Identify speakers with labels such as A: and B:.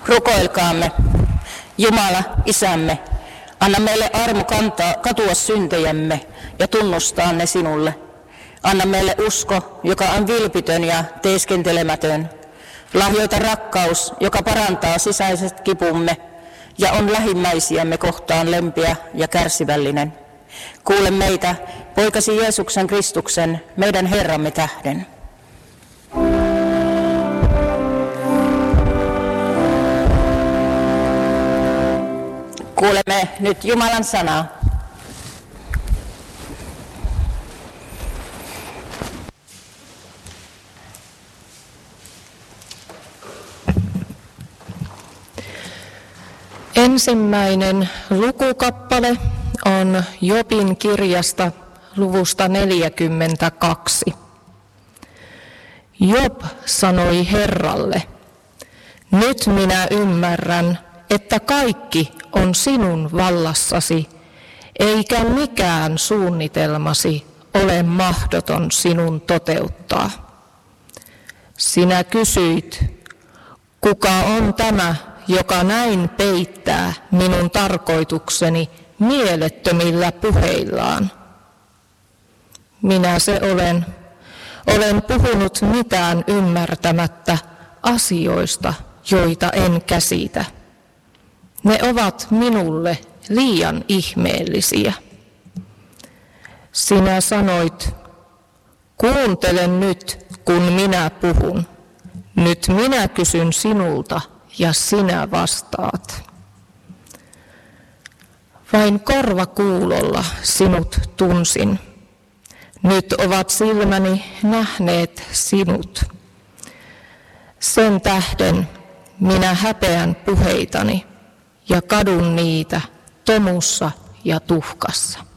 A: Rukoilkaamme. Jumala, Isämme, anna meille armo katua syntejämme ja tunnustaa ne sinulle. Anna meille usko, joka on vilpitön ja teeskentelemätön. Lahjoita rakkaus, joka parantaa sisäiset kipumme ja on lähimmäisiämme kohtaan lempeä ja kärsivällinen. Kuule meitä, poikasi Jeesuksen Kristuksen, meidän Herramme tähden. Kuulemme nyt Jumalan sanaa.
B: Ensimmäinen lukukappale on Jobin kirjasta luvusta 42. Job sanoi Herralle, nyt minä ymmärrän, että kaikki on sinun vallassasi, eikä mikään suunnitelmasi ole mahdoton sinun toteuttaa. Sinä kysyit, kuka on tämä, joka näin peittää minun tarkoitukseni mielettömillä puheillaan? Minä se olen. Olen puhunut mitään ymmärtämättä asioista, joita en käsitä. Ne ovat minulle liian ihmeellisiä. Sinä sanoit, kuuntele nyt, kun minä puhun. Nyt minä kysyn sinulta ja sinä vastaat. Vain korvakuulolla sinut tunsin. Nyt ovat silmäni nähneet sinut. Sen tähden minä häpeän puheitani ja kadun niitä tomussa ja tuhkassa.